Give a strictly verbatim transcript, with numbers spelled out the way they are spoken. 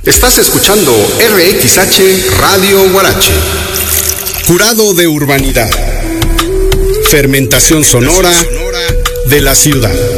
Estás escuchando R X H Radio Huarache. Jurado de Urbanidad. Fermentación sonora de la ciudad.